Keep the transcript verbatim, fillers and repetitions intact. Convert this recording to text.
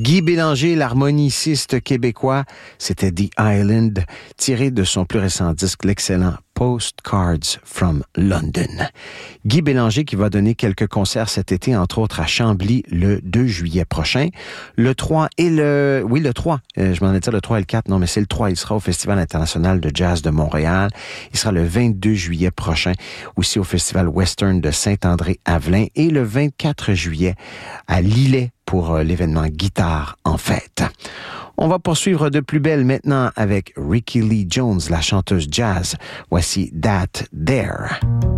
Guy Bélanger, l'harmoniciste québécois, c'était The Island, tiré de son plus récent disque, l'excellent Postcards from London. Guy Bélanger qui va donner quelques concerts cet été, entre autres à Chambly le deux juillet prochain. Le trois et le... Oui, le trois. Euh, je m'en ai dit le trois et le quatre. Non, mais c'est le trois. Il sera au Festival international de jazz de Montréal. Il sera le vingt-deux juillet prochain, aussi au Festival Western de Saint-André-Avelin. Et le vingt-quatre juillet à Lillet pour euh, l'événement Guitare en fête. On va poursuivre de plus belle maintenant avec Rickie Lee Jones, la chanteuse jazz. Voici That There.